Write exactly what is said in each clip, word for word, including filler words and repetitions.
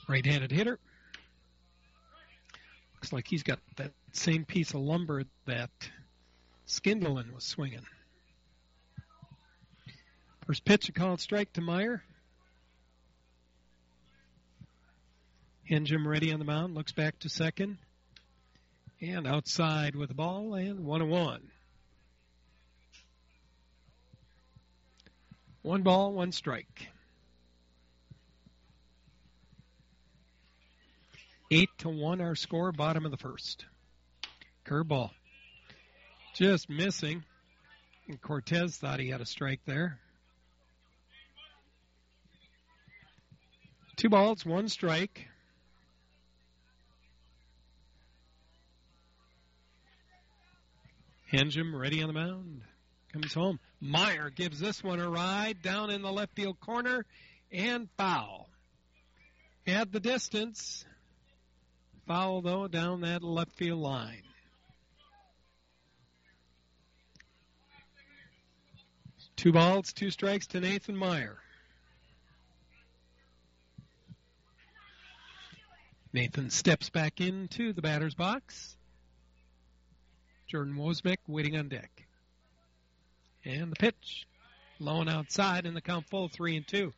Right-handed hitter. Looks like he's got that same piece of lumber that Skindelen was swinging. First pitch, a called strike to Meyer. Henjum ready on the mound, looks back to second. And outside with the ball, and one and one. One ball, one strike. Eight to one our score, bottom of the first. Curveball. Just missing. And Cortez thought he had a strike there. Two balls, one strike. Henjum ready on the mound. Comes home. Meyer gives this one a ride down in the left field corner and foul. Had the distance. Foul, though, down that left field line. Two balls, two strikes to Nathan Meyer. Nathan steps back into the batter's box. Jordan Wozniak waiting on deck. And the pitch. Low and outside, and the count full, three and two.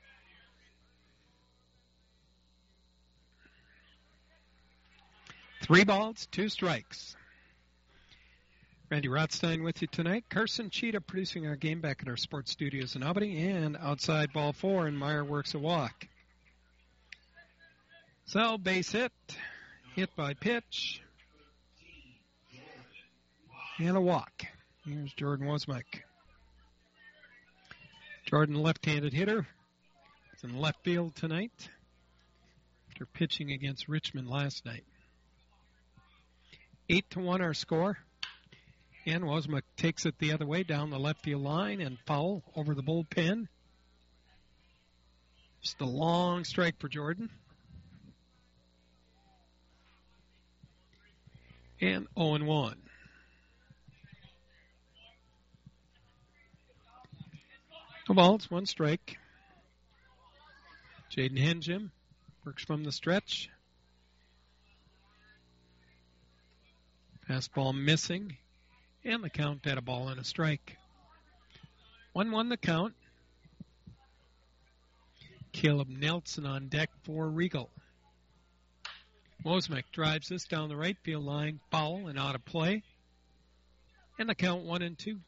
Three balls, two strikes. Randy Rothstein with you tonight. Carson Cheetah producing our game back at our sports studios in Albany. And outside ball four, and Meyer works a walk. So, base hit. Hit by pitch. And a walk. Here's Jordan Wozniak. Jordan, left-handed hitter. He's in left field tonight after pitching against Richmond last night. Eight to one our score. And Wozniak takes it the other way down the left field line and foul over the bullpen. Just a long strike for Jordan. And oh and one. Two balls, one strike. Jaden Henjum works from the stretch. Fastball missing. And the count at a ball and a strike. one one the count. Caleb Nelson on deck for Regal. Wozniak drives this down the right field line. Foul and out of play. And the count one and two.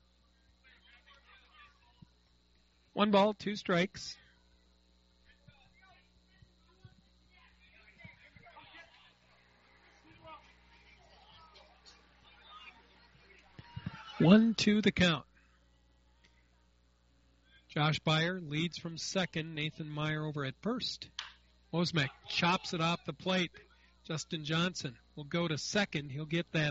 One ball, two strikes. One, two, the count. Josh Beyer leads from second. Nathan Meyer over at first. Wozniak chops it off the plate. Justin Johnson will go to second. He'll get that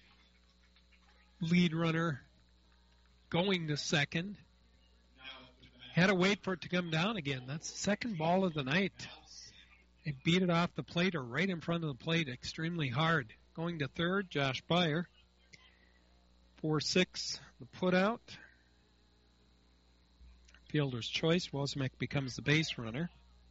lead runner going to second. Had to wait for it to come down again. That's the second ball of the night. They beat it off the plate or right in front of the plate extremely hard. Going to third, Josh Beyer. four six, the put out. Fielder's choice. Wozniak becomes the base runner.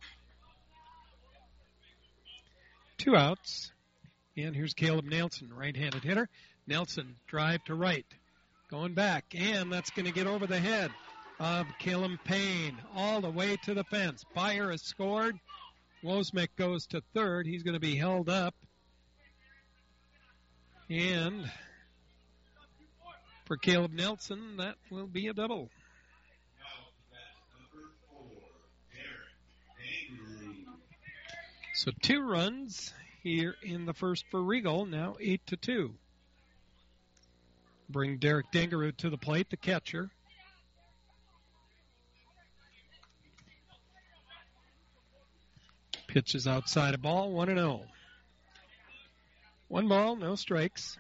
Two outs. And here's Caleb Nelson, right-handed hitter. Nelson, drive to right. Going back, and that's going to get over the head of Caleb Payne all the way to the fence. Beyer has scored. Wozniak goes to third. He's going to be held up. And for Caleb Nelson, that will be a double. So two runs here in the first for Regal, now eight to two. Bring Derek Dangerud to the plate, the catcher. Pitch is outside a ball, one and oh. One ball, no strikes.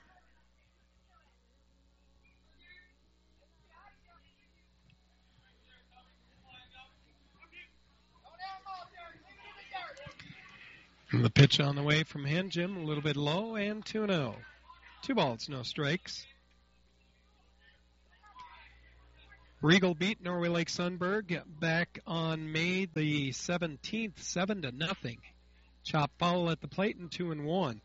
And the pitch on the way from Henjum, a little bit low, and two and oh. Two balls, no strikes. Regal beat Norway Lake Sunberg back on May the seventeenth, seven to nothing. Chop foul at the plate and two and one.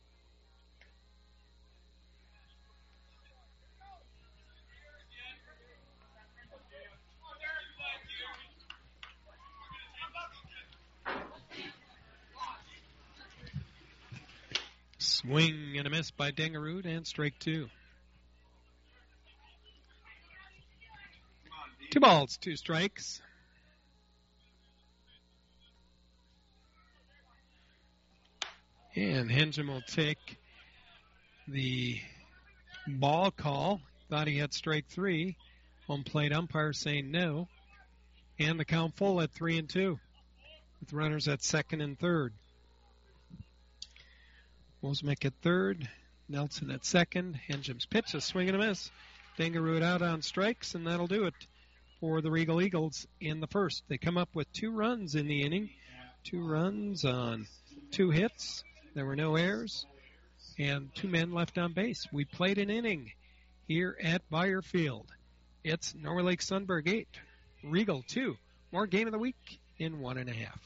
Swing and a miss by Dengerud, and strike two. Two balls, two strikes. And Henjum will take the ball call. Thought he had strike three. Home plate umpire saying no. And the count full at three and two, with runners at second and third. Wozniak at third, Nelson at second. Henjum's pitch, a swing and a miss. Dengerud out on strikes, and that'll do it for the Regal Eagles in the first. They come up with two runs in the inning. Two runs on two hits. There were no errors, and two men left on base. We played an inning here at Bayer Field. It's Norway Lake Sunburg eight, Regal two. More game of the week in one and a half.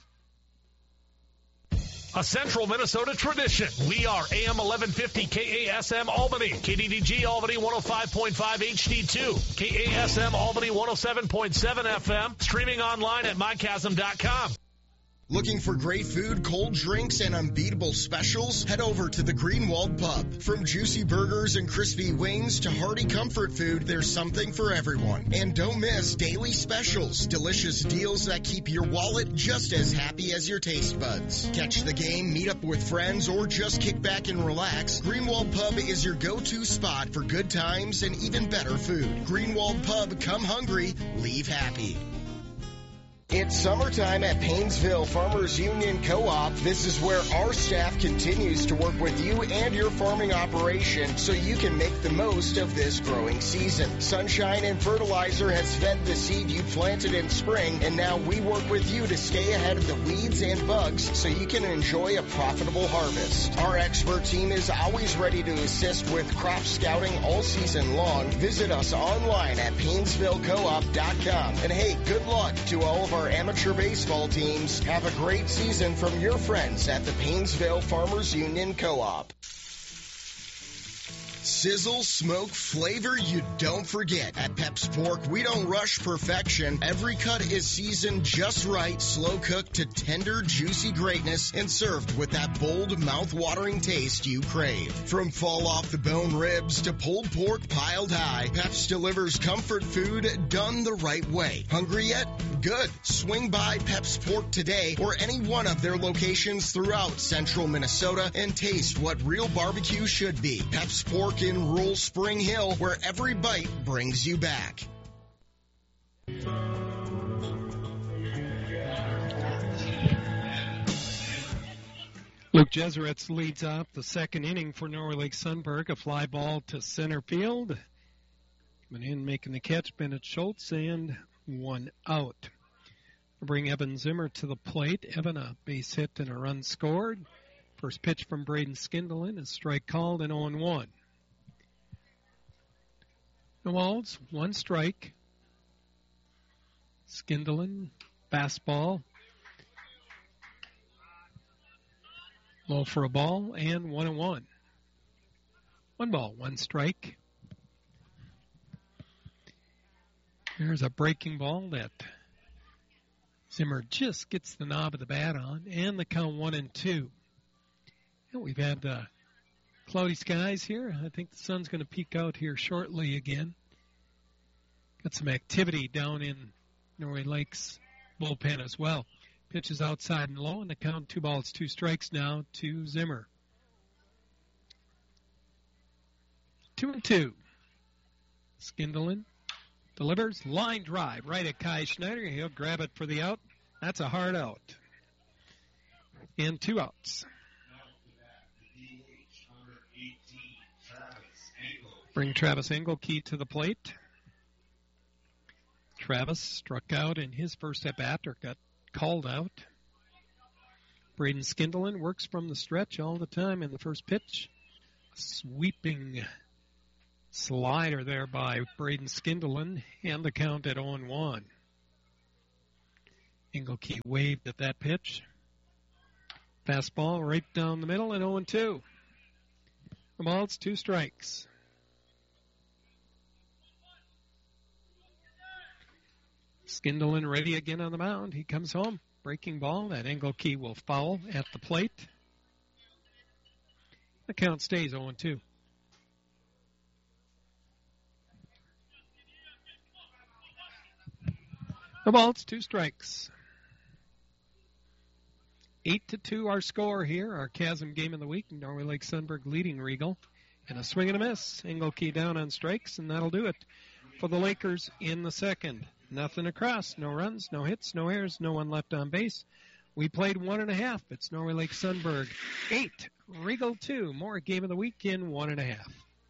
A Central Minnesota tradition. We are A M eleven fifty K A S M Albany, K D D G Albany one oh five point five H D two, K A S M Albany one oh seven point seven F M, streaming online at my chasm dot com. Looking for great food, cold drinks, and unbeatable specials? Head over to the Greenwald Pub. From juicy burgers and crispy wings to hearty comfort food, there's something for everyone. And don't miss daily specials, delicious deals that keep your wallet just as happy as your taste buds. Catch the game, meet up with friends, or just kick back and relax. Greenwald Pub is your go-to spot for good times and even better food. Greenwald Pub, come hungry, leave happy. It's summertime at Paynesville Farmers Union Co-op. This is where our staff continues to work with you and your farming operation so you can make the most of this growing season. Sunshine and Fertilizer has fed the seed you planted in spring, and now we work with you to stay ahead of the weeds and bugs so you can enjoy a profitable harvest. Our expert team is always ready to assist with crop scouting all season long. Visit us online at paynesville co op dot com. And hey, good luck to all of our amateur baseball teams. Have a great season from your friends at the Paynesville Farmers Union Co-op. Sizzle, smoke, flavor you don't forget. At Pep's Pork, we don't rush perfection. Every cut is seasoned just right, slow cooked to tender, juicy greatness, and served with that bold, mouth-watering taste you crave. From fall-off-the-bone ribs to pulled pork piled high, Pep's delivers comfort food done the right way. Hungry yet? Good. Swing by Pep's Pork today or any one of their locations throughout central Minnesota and taste what real barbecue should be. Pep's Pork in rural Spring Hill, where every bite brings you back. Luke Jesuits leads off the second inning for Norway Lake Sunburg. A fly ball to center field. Coming in, making the catch, Bennett Schultz, and one out. We'll bring Evan Zimmer to the plate. Evan, a base hit and a run scored. First pitch from Braden Skindelen, a strike called, and oh and one. No outs, one strike. Skindelen, fastball. Low for a ball, and one and one. One ball, one strike. There's a breaking ball that Zimmer just gets the knob of the bat on, and the count one and two. And we've had uh, cloudy skies here. I think the sun's going to peek out here shortly again. Got some activity down in Norway Lake's bullpen as well. Pitches outside and low, and the count two balls, two strikes now to Zimmer. Two and two. Skindelen delivers, line drive right at Kai Schneider. He'll grab it for the out. That's a hard out. And two outs. Bring Travis Engelke to the plate. Travis struck out in his first at-bat, or got called out. Braden Skindelen works from the stretch all the time in the first pitch. Sweeping slider there by Braden Skindelen, and the count at oh and one. Engelke waved at that pitch. Fastball right down the middle and oh and two. The ball, it's two strikes. Skindelen ready again on the mound. He comes home. Breaking ball. That Engelke will foul at the plate. The count stays oh and two. The ball, it's two strikes. Eight to two our score here, our Chasm game of the week. Norway Lake Sunberg leading Regal. And a swing and a miss. Engelke down on strikes, and that'll do it for the Lakers in the second. Nothing across, no runs, no hits, no errors, no one left on base. We played one and a half. It's Norway Lake Sunberg eight, Regal two. More game of the week in one and a half.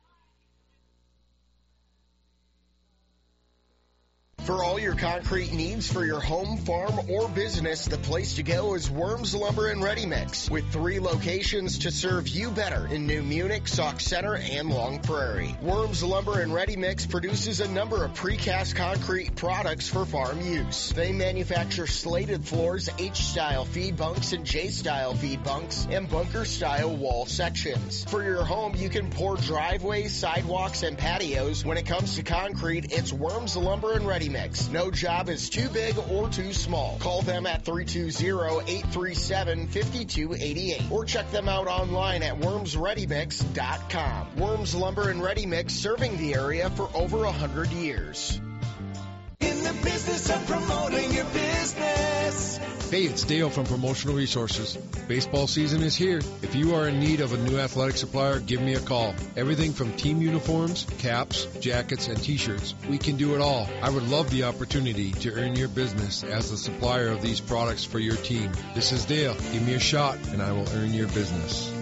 For all your concrete needs for your home, farm, or business, the place to go is Worms Lumber and Ready Mix, with three locations to serve you better in New Munich, Sauk Center, and Long Prairie. Worms Lumber and Ready Mix produces a number of precast concrete products for farm use. They manufacture slated floors, H-style feed bunks and J-style feed bunks, and bunker-style wall sections. For your home, you can pour driveways, sidewalks, and patios. When it comes to concrete, it's Worms Lumber and Ready Mix. No job is too big or too small. Call them at three two zero, eight three seven, five two eight eight or check them out online at worms ready mix dot com. Worms Lumber and Ready Mix, serving the area for over one hundred years. In the business of promoting your business. Hey, it's Dale from Promotional Resources. Baseball season is here. If you are in need of a new athletic supplier, give me a call. Everything from team uniforms, caps, jackets, and t-shirts. We can do it all. I would love the opportunity to earn your business as the supplier of these products for your team. This is Dale. Give me a shot and I will earn your business.